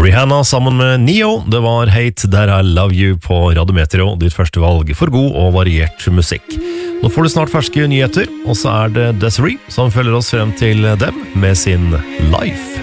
Rihanna sammen med Neo, det var Hate Der I Love You på Radio Metro, ditt første valg for god og variert musikk. Nå får du snart ferske nyheter, og så er det Desiree som følger oss frem til dem med sin Life.